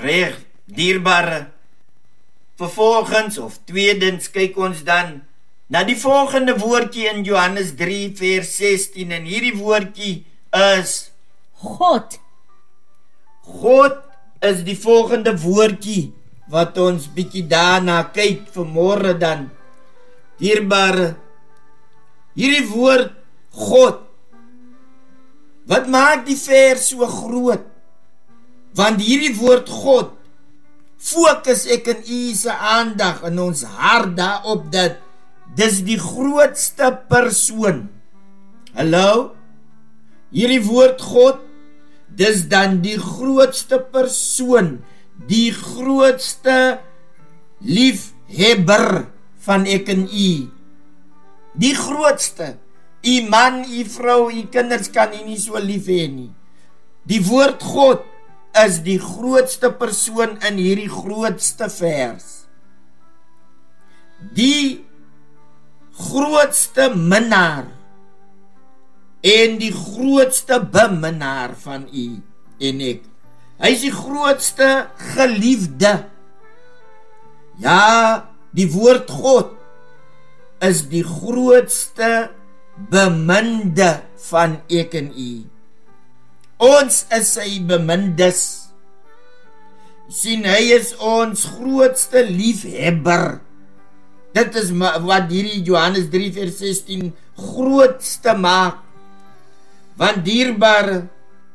Reg, dierbare. Vervolgens of tweedens kyk ons dan na die volgende woordjie in Johannes 3 vers 16 en hierdie woordjie is God. God is die volgende woordjie wat ons bietjie daarna kyk vanmôre dan. Dierbare, hierdie woord God, wat maak die vers so groot? Want hierdie woord God, fokus ek in u se aandag in ons hart daarop dat dis die grootste persoon. Hallo? Hierdie woord God, dis dan die grootste persoon, die grootste liefhebber van ek en u. Die grootste. U man, u vrou, u kinders kan u nie so lief hê nie. Die woord God is die grootste persoon in hierdie grootste vers. Die grootste minnaar en die grootste beminnaar van u en ek. Hy is die grootste geliefde. Ja, die woord God is die grootste beminde van ek en u. Ons is sy bemindes. Sien, hy is ons grootste liefhebber. Dit is wat hierdie Johannes 3 vers 16 grootste maak. Want dierbare,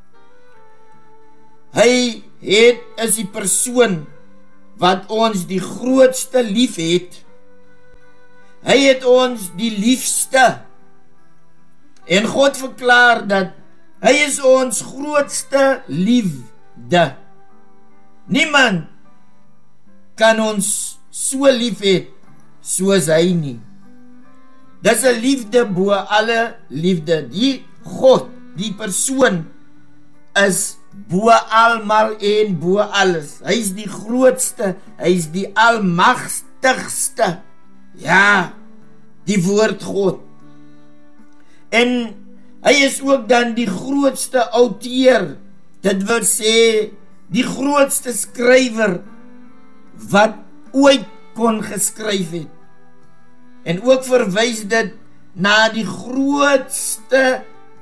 hy is die persoon wat ons die grootste lief het. Hy het ons die liefste. En God verklaar dat hy is ons grootste liefde. Niemand kan ons so lief hê soos hy nie. Dis 'n liefde bo alle liefde. Die God, die persoon is bo almal en bo alles. Hy is die grootste, hy is die almagtigste. Ja, die woord God. En hy is ook dan die grootste outeur. Dit wil sê die grootste skrywer wat ooit kon geskryf het. En ook verwys dit na die grootste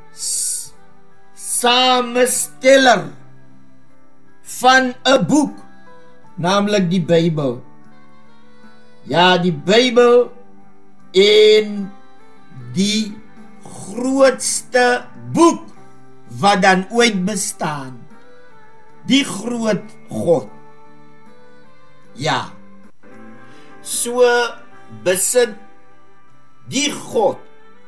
samesteller van 'n boek, naamlik die Bybel. Ja, die Bybel en die grootste boek wat dan ooit bestaan. Die groot God. Ja. So besit die God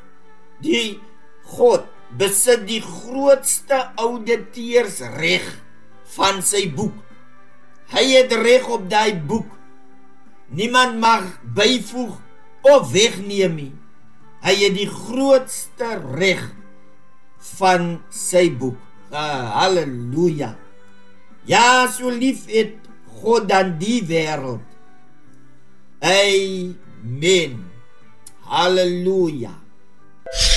besit die grootste auditeursreg van sy boek. Hy het reg op daai boek. Niemand mag byvoeg of wegneem nie. Hy het die grootste reg van sy boek. Halleluja. Ja, so lief het God dan die wêreld. Amen. Halleluja.